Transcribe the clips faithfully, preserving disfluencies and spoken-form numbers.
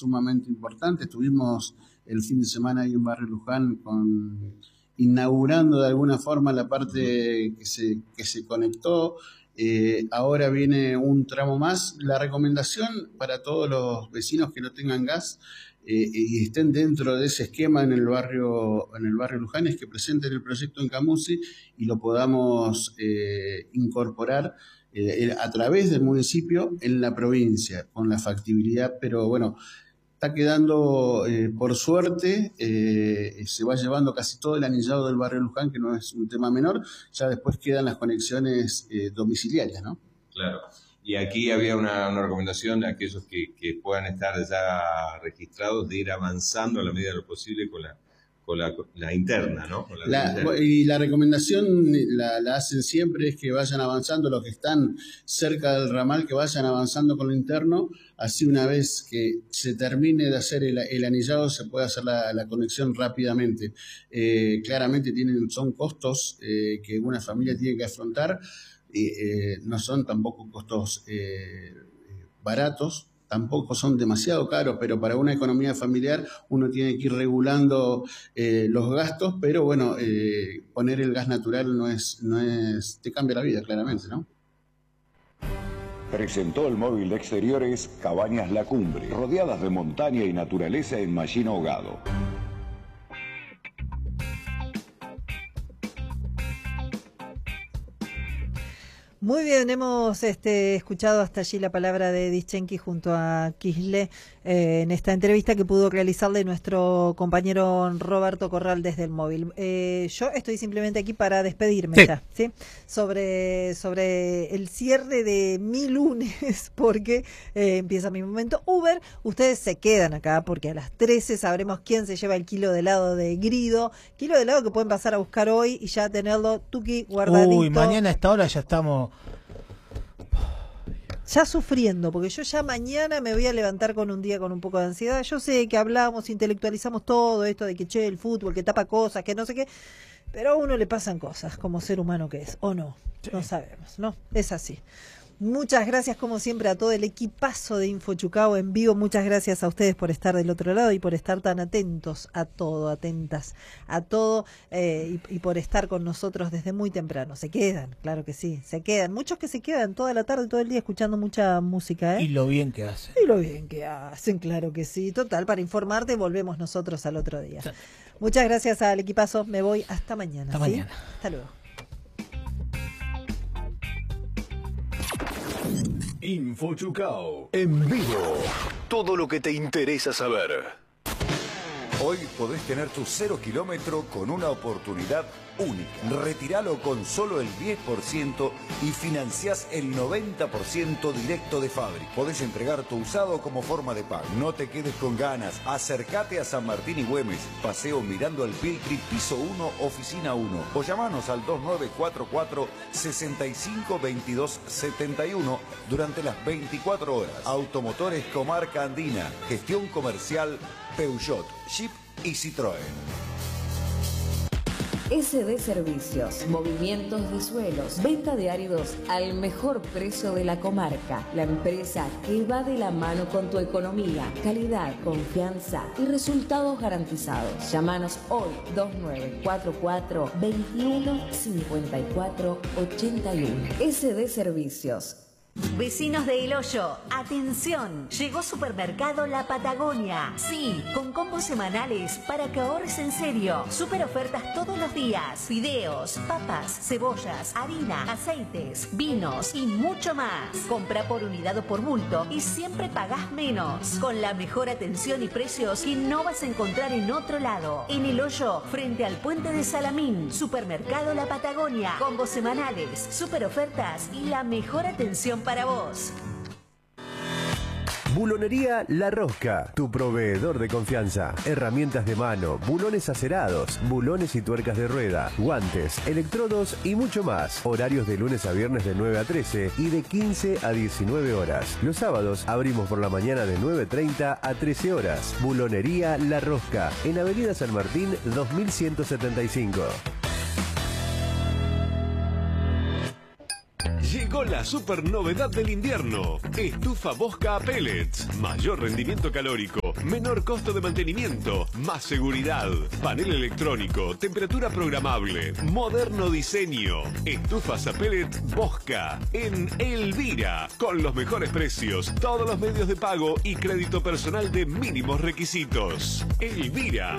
sumamente importante. Estuvimos el fin de semana ahí en Barrio Luján con, inaugurando de alguna forma la parte que se, que se conectó. Eh, ahora viene un tramo más. La recomendación para todos los vecinos que no tengan gas eh, y estén dentro de ese esquema en el barrio, en el barrio Luján es que presenten el proyecto en Camusi y lo podamos eh, incorporar eh, a través del municipio en la provincia, con la factibilidad, pero bueno, está quedando, eh, por suerte, eh, se va llevando casi todo el anillado del barrio Luján, que no es un tema menor, ya después quedan las conexiones eh, domiciliarias, ¿no? Claro. Y aquí había una, una recomendación a aquellos que, que puedan estar ya registrados de ir avanzando a la medida de lo posible con la, con la, la interna, ¿no? Con la la, interna. Y la recomendación la, la hacen siempre es que vayan avanzando los que están cerca del ramal, que vayan avanzando con lo interno, así una vez que se termine de hacer el, el anillado se puede hacer la, la conexión rápidamente. Eh, claramente tienen, son costos eh, que una familia tiene que afrontar. Eh, no son tampoco costos eh, baratos, tampoco son demasiado caros, pero para una economía familiar uno tiene que ir regulando eh, los gastos, pero bueno, eh, poner el gas natural no es, no es, te cambia la vida claramente, ¿no? Presentó el móvil de exteriores Cabañas La Cumbre, rodeadas de montaña y naturaleza en Mallín Ahogado. Muy bien, hemos este, escuchado hasta allí la palabra de Dischenki junto a Kisle eh, en esta entrevista que pudo realizarle nuestro compañero Roberto Corral desde el móvil. Eh, yo estoy simplemente aquí para despedirme sí. ya, ¿sí? Sobre, sobre el cierre de mi lunes, porque eh, empieza mi momento Uber. Ustedes se quedan acá porque a las trece sabremos quién se lleva el kilo de helado de Grido. Kilo de helado que pueden pasar a buscar hoy y ya tenerlo tuki guardadito. Uy, mañana a esta hora ya estamos... ya sufriendo, porque yo ya mañana me voy a levantar con un día con un poco de ansiedad. Yo sé que hablamos, intelectualizamos todo esto de que che, el fútbol, que tapa cosas, que no sé qué, pero a uno le pasan cosas como ser humano que es, o no, sí. No sabemos, ¿no? Es así. Muchas gracias como siempre a todo el equipazo de InfoChucao en vivo. Muchas gracias a ustedes por estar del otro lado y por estar tan atentos a todo, atentas a todo eh, y, y por estar con nosotros desde muy temprano. Se quedan, claro que sí, se quedan. Muchos que se quedan toda la tarde, todo el día escuchando mucha música, ¿eh? Y lo bien que hacen. Y lo bien que hacen, claro que sí. Total, para informarte volvemos nosotros al otro día. Sí. Muchas gracias al equipazo. Me voy hasta mañana. Hasta ¿sí? mañana. Hasta luego. InfoChucao en vivo. Todo lo que te interesa saber. Hoy podés tener tu cero kilómetro con una oportunidad única. Retíralo con solo el diez por ciento y financiás el noventa por ciento directo de fábrica. Podés entregar tu usado como forma de pago. No te quedes con ganas. Acércate a San Martín y Güemes. Paseo Mirando al Piltri, piso uno, oficina uno. O llamanos al dos nueve cuatro cuatro, seis cinco dos dos siete uno durante las veinticuatro horas. Automotores Comarca Andina. Gestión comercial Peugeot, Jeep y Citroën. S D Servicios, movimientos de suelos, venta de áridos al mejor precio de la comarca. La empresa que va de la mano con tu economía, calidad, confianza y resultados garantizados. Llámanos hoy dos nueve cuatro cuatro, veintiuno cincuenta y cuatro ochenta y uno. S D Servicios. Vecinos de El Hoyo, atención, llegó Supermercado La Patagonia. Sí, con combos semanales para que ahorres en serio. Super ofertas todos los días. Fideos, papas, cebollas, harina, aceites, vinos y mucho más. Compra por unidad o por bulto y siempre pagás menos. Con la mejor atención y precios que no vas a encontrar en otro lado. En El Hoyo, frente al puente de Salamín. Supermercado La Patagonia. Combos semanales, super ofertas y la mejor atención para vos. Bulonería La Rosca, tu proveedor de confianza. Herramientas de mano, bulones acerados, bulones y tuercas de rueda, guantes, electrodos y mucho más. Horarios de lunes a viernes de nueve a trece y de quince a diecinueve horas. Los sábados abrimos por la mañana de nueve treinta a trece horas. Bulonería La Rosca, en Avenida San Martín dos mil ciento setenta y cinco. Llegó la La super novedad del invierno. Estufa Bosca a pellets. Mayor rendimiento calórico, menor costo de mantenimiento, más seguridad. Panel electrónico, temperatura programable, moderno diseño. Estufas a pellet Bosca en Elvira. Con los mejores precios, todos los medios de pago y crédito personal de mínimos requisitos. Elvira.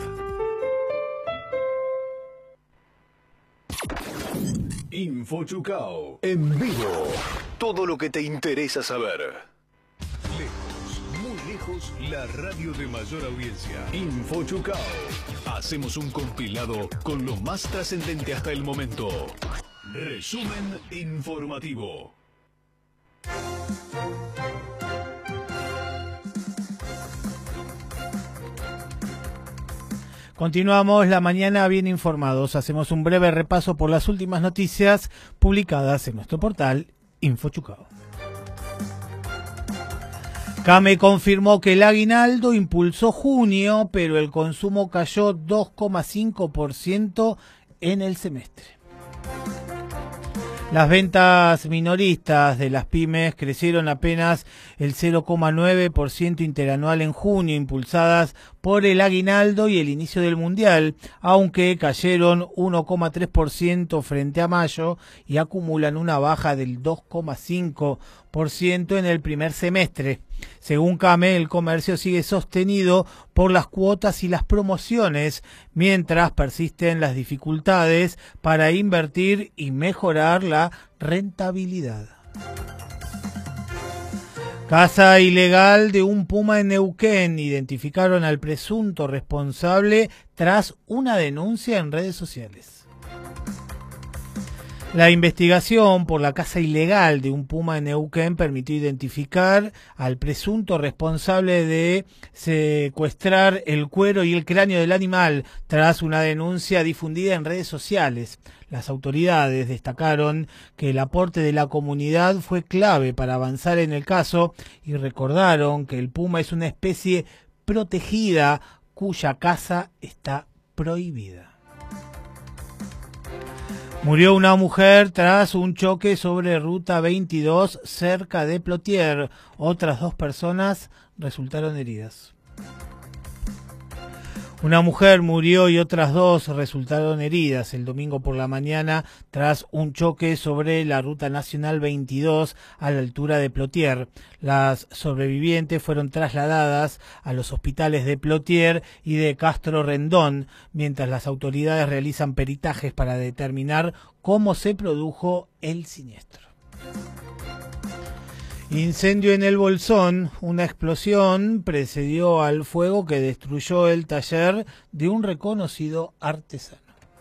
Info Chucao. En vivo. Todo lo que te interesa saber. Lejos, muy lejos, la radio de mayor audiencia. Info Chucao. Hacemos un compilado con lo más trascendente hasta el momento. Resumen informativo. Continuamos la mañana bien informados. Hacemos un breve repaso por las últimas noticias publicadas en nuestro portal Info Chucao. CAME confirmó que el aguinaldo impulsó junio, pero el consumo cayó dos coma cinco por ciento en el semestre. Las ventas minoristas de las pymes crecieron apenas el cero coma nueve por ciento interanual en junio, impulsadas por el aguinaldo y el inicio del mundial, aunque cayeron uno coma tres por ciento frente a mayo y acumulan una baja del dos coma cinco por ciento en el primer semestre. Según CAME, el comercio sigue sostenido por las cuotas y las promociones, mientras persisten las dificultades para invertir y mejorar la rentabilidad. Caza ilegal de un puma en Neuquén. Identificaron al presunto responsable tras una denuncia en redes sociales. La investigación por la caza ilegal de un puma en Neuquén permitió identificar al presunto responsable de secuestrar el cuero y el cráneo del animal tras una denuncia difundida en redes sociales. Las autoridades destacaron que el aporte de la comunidad fue clave para avanzar en el caso y recordaron que el puma es una especie protegida cuya caza está prohibida. Murió una mujer tras un choque sobre Ruta veintidós cerca de Plotier. Otras dos personas resultaron heridas. Una mujer murió y otras dos resultaron heridas el domingo por la mañana tras un choque sobre la Ruta Nacional veintidós a la altura de Plotier. Las sobrevivientes fueron trasladadas a los hospitales de Plotier y de Castro Rendón, mientras las autoridades realizan peritajes para determinar cómo se produjo el siniestro. Incendio en el Bolsón. Una explosión precedió al fuego que destruyó el taller de un reconocido artesano.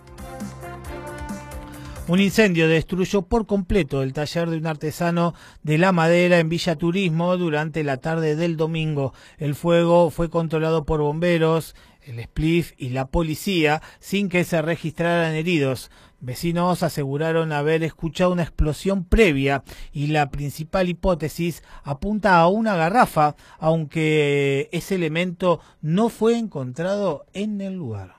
Un incendio destruyó por completo el taller de un artesano de la madera en Villa Turismo durante la tarde del domingo. El fuego fue controlado por bomberos, el S P L I F y la policía sin que se registraran heridos. Vecinos aseguraron haber escuchado una explosión previa y la principal hipótesis apunta a una garrafa, aunque ese elemento no fue encontrado en el lugar.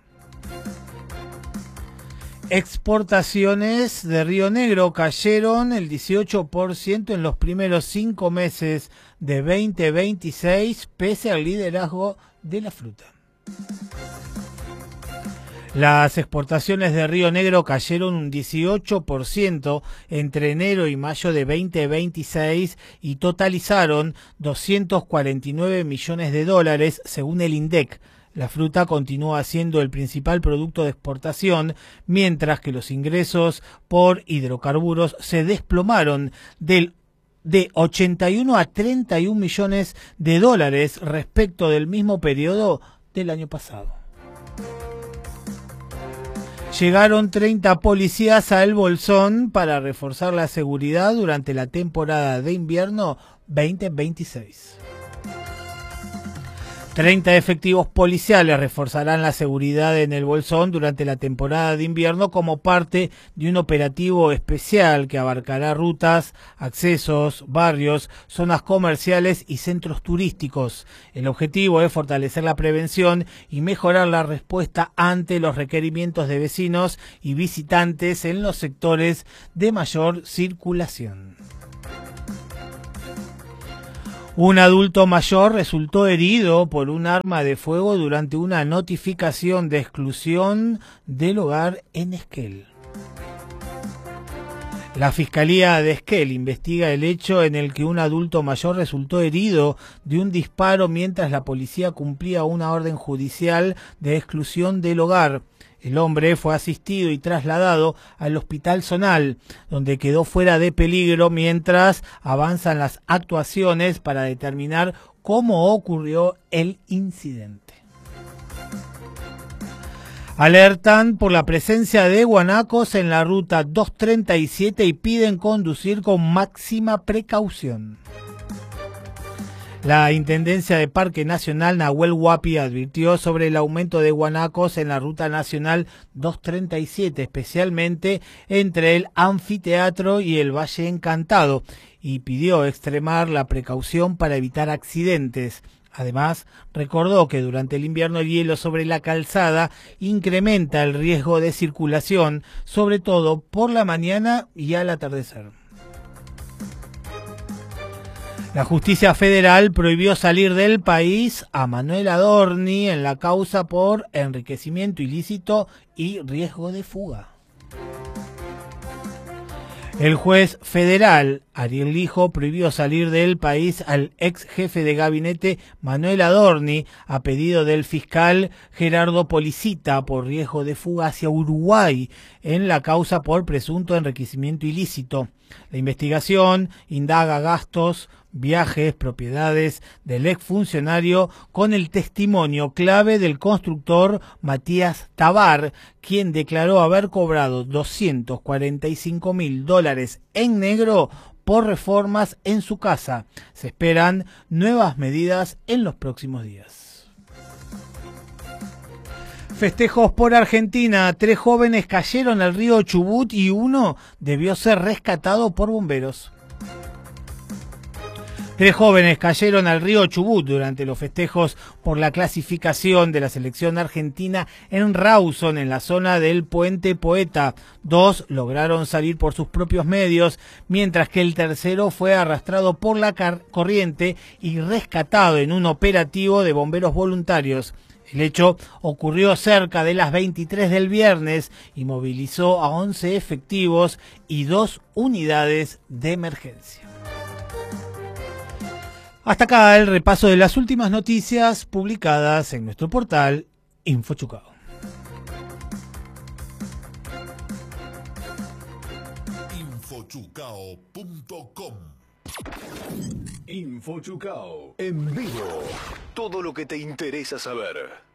Exportaciones de Río Negro cayeron el dieciocho por ciento en los primeros cinco meses de veinte veintiséis, pese al liderazgo de la fruta. Las exportaciones de Río Negro cayeron un dieciocho por ciento entre enero y mayo de veinte veintiséis y totalizaron doscientos cuarenta y nueve millones de dólares, según el INDEC. La fruta continúa siendo el principal producto de exportación, mientras que los ingresos por hidrocarburos se desplomaron del de ochenta y uno a treinta y un millones de dólares respecto del mismo periodo del año pasado. Llegaron treinta policías a El Bolsón para reforzar la seguridad durante la temporada de invierno veinte veintiséis. treinta efectivos policiales reforzarán la seguridad en El Bolsón durante la temporada de invierno como parte de un operativo especial que abarcará rutas, accesos, barrios, zonas comerciales y centros turísticos. El objetivo es fortalecer la prevención y mejorar la respuesta ante los requerimientos de vecinos y visitantes en los sectores de mayor circulación. Un adulto mayor resultó herido por un arma de fuego durante una notificación de exclusión del hogar en Esquel. La Fiscalía de Esquel investiga el hecho en el que un adulto mayor resultó herido de un disparo mientras la policía cumplía una orden judicial de exclusión del hogar. El hombre fue asistido y trasladado al Hospital Zonal, donde quedó fuera de peligro mientras avanzan las actuaciones para determinar cómo ocurrió el incidente. Alertan por la presencia de guanacos en la ruta doscientos treinta y siete y piden conducir con máxima precaución. La Intendencia de Parque Nacional Nahuel Huapi advirtió sobre el aumento de guanacos en la ruta nacional doscientos treinta y siete, especialmente entre el Anfiteatro y el Valle Encantado, y pidió extremar la precaución para evitar accidentes. Además, recordó que durante el invierno el hielo sobre la calzada incrementa el riesgo de circulación, sobre todo por la mañana y al atardecer. La justicia federal prohibió salir del país a Manuel Adorni en la causa por enriquecimiento ilícito y riesgo de fuga. El juez federal Ariel Lijo prohibió salir del país al ex jefe de gabinete Manuel Adorni a pedido del fiscal Gerardo Policita por riesgo de fuga hacia Uruguay en la causa por presunto enriquecimiento ilícito. La investigación indaga gastos, viajes, propiedades del exfuncionario con el testimonio clave del constructor Matías Tabar, quien declaró haber cobrado doscientos cuarenta y cinco mil dólares en negro por reformas en su casa. Se esperan nuevas medidas en los próximos días. Festejos por Argentina. Tres jóvenes cayeron al río Chubut y uno debió ser rescatado por bomberos. Tres jóvenes cayeron al río Chubut durante los festejos por la clasificación de la selección argentina en Rawson, en la zona del Puente Poeta. Dos lograron salir por sus propios medios, mientras que el tercero fue arrastrado por la corriente y rescatado en un operativo de bomberos voluntarios. El hecho ocurrió cerca de las veintitrés del viernes y movilizó a once efectivos y dos unidades de emergencia. Hasta acá el repaso de las últimas noticias publicadas en nuestro portal InfoChucao. infochucao punto com InfoChucao en vivo. Todo lo que te interesa saber.